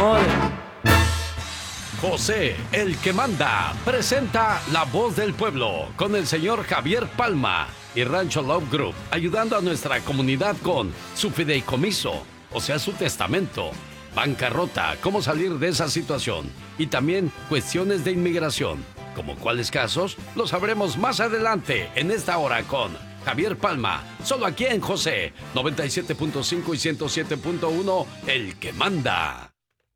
señores. José, el que manda, presenta La Voz del Pueblo con el señor Javier Palma y Rancho Love Group, ayudando a nuestra comunidad con su fideicomiso, o sea, su testamento, bancarrota, cómo salir de esa situación y también cuestiones de inmigración. Como cuáles casos, lo sabremos más adelante en esta hora con Javier Palma, solo aquí en José 97.5 y 107.1, el que manda.